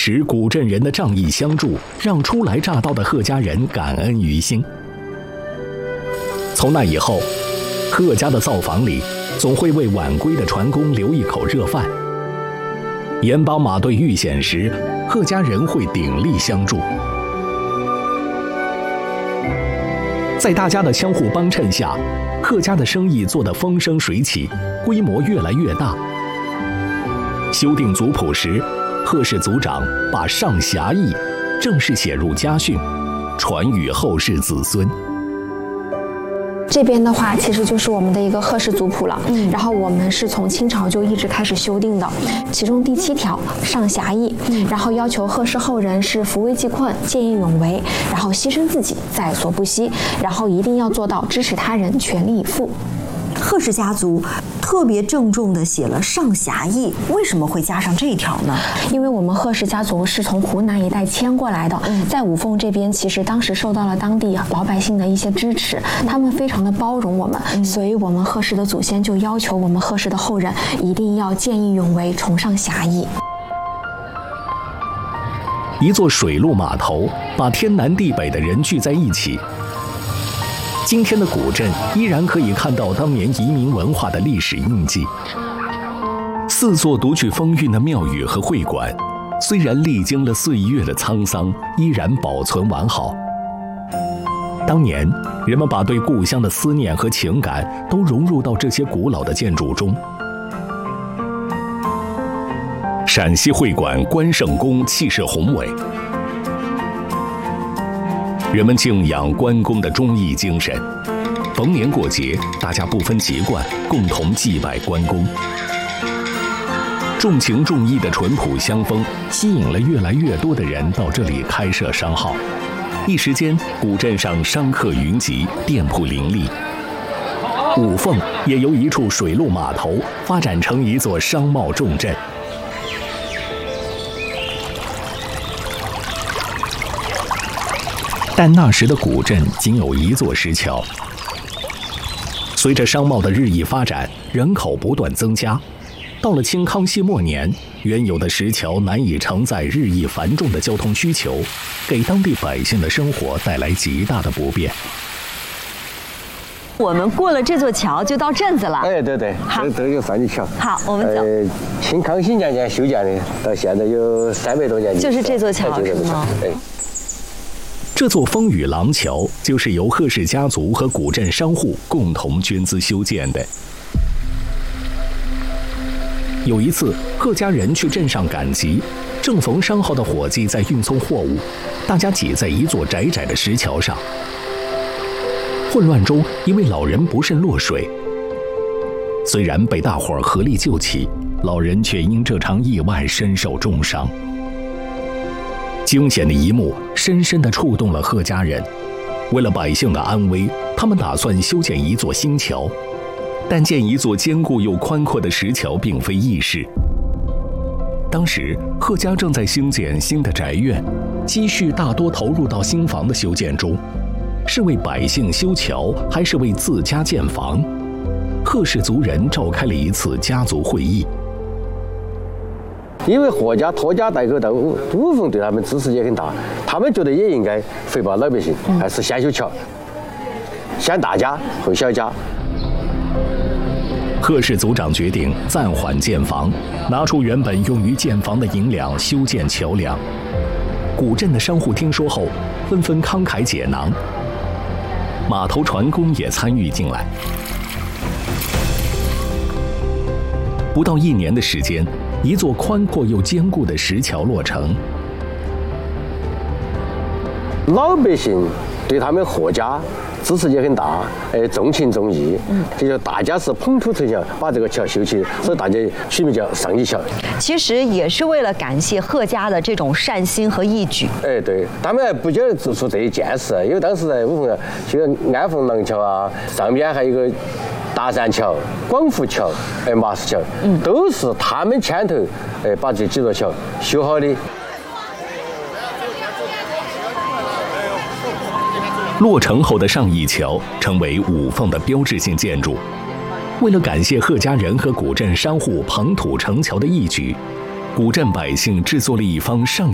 时古镇人的仗义相助，让初来乍到的贺家人感恩于心。从那以后，贺家的灶房里总会为晚归的船工留一口热饭。盐帮马队遇险时，贺家人会鼎力相助。在大家的相互帮衬下，贺家的生意做得风生水起，规模越来越大。修订族谱时，贺氏族长把上侠义正式写入家训，传与后世子孙。 这边的话，其实就是我们的一个贺氏族谱了。然后我们是从清朝就一直开始修订的，其中第7条上侠义，然后要求贺氏后人是扶危济困、见义勇为，然后牺牲自己在所不惜，然后一定要做到支持他人、全力以赴。 贺氏家族特别郑重地写了上侠义，为什么会加上这一条呢？ 因为我们贺氏家族是从湖南一带迁过来的，在五凤这边其实当时受到了当地老百姓的一些支持，他们非常的包容我们，所以我们贺氏的祖先就要求我们贺氏的后人一定要见义勇为，崇尚侠义。 一座水陆码头把天南地北的人聚在一起。今天的古镇依然可以看到当年移民文化的历史印记。4座独具风韵的庙宇和会馆，虽然历经了岁月的沧桑，依然保存完好。当年人们把对故乡的思念和情感都融入到这些古老的建筑中。陕西会馆关圣宫气势宏伟，人们敬仰关公的忠义精神，逢年过节，大家不分籍贯，共同祭拜关公。重情重义的淳朴乡风，吸引了越来越多的人到这里开设商号。一时间，古镇上商客云集，店铺林立。五凤也由一处水陆码头发展成一座商贸重镇。但那时的古镇仅有1座石桥。随着商贸的日益发展，人口不断增加，到了清康熙末年，原有的石桥难以承载日益繁重的交通需求，给当地百姓的生活带来极大的不便。 我们过了这座桥就到镇子了。 哎，对对，这个三级桥。 好，我们走。 清康熙年间修建的，到现在有300多年。 就是这座桥是吗？ 哎。 这座风雨廊桥就是由贺氏家族和古镇商户共同捐资修建的。有一次，贺家人去镇上赶集，正逢商号的伙计在运送货物，大家挤在一座窄窄的石桥上。混乱中，一位老人不慎落水，虽然被大伙儿合力救起，老人却因这场意外身受重伤。惊险的一幕深深地触动了贺家人，为了百姓的安危，他们打算修建一座新桥。但建一座坚固又宽阔的石桥并非易事。当时贺家正在兴建新的宅院，积蓄大多投入到新房的修建中。是为百姓修桥，还是为自家建房？贺氏族人召开了一次家族会议。 因为贺家拖家带口到五凤对他们支持也很大，他们觉得也应该回报老百姓，还是先修桥，先大家后小家。 贺氏族长决定暂缓建房，拿出原本用于建房的银两修建桥梁。古镇的商户听说后，纷纷慷慨解囊，码头船工也参与进来。不到1年的时间，一座宽阔又坚固的石桥落成。 老百姓对他们贺家支持也很大，重情重义，这就大家是捧土成墙，把这个桥修起，所以大家取名叫上义桥。 其实也是为了感谢贺家的这种善心和义举。 哎，对，他们还不仅做出这一件事，因为当时在五凤就安凤廊桥啊，上面还有一个大山桥、广福桥、马石桥，都是他们牵头，把这几座桥修好的。 落成后的上义桥成为五凤的标志性建筑。为了感谢贺家人和古镇商户捧土成桥的义举，古镇百姓制作了一方上